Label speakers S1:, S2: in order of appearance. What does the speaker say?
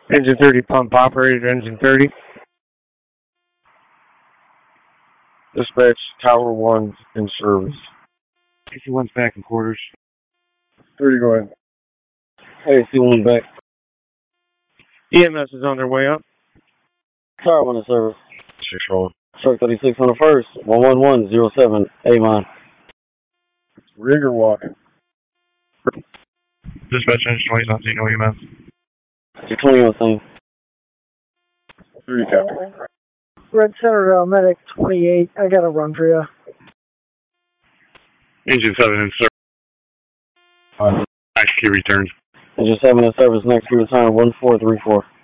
S1: Engine 30 pump operator, engine 30. Dispatch Tower 1 in service.
S2: 51's back in quarters.
S1: 30, go ahead.
S3: Hey, C1 back.
S1: EMS is on their way up.
S3: Tower 1 in service.
S1: 6 rolling.
S3: Truck 36 on the first. 11107 Amon.
S1: Rigger walking.
S2: Dispatch engine 20 not seeing no EMS.
S3: 20 on scene.
S1: 3 copy.
S4: Red Center Medic 28. I got a run for you.
S2: Engine 7 in service. Next key returns.
S3: Engine 7 in service. Next key return 1434.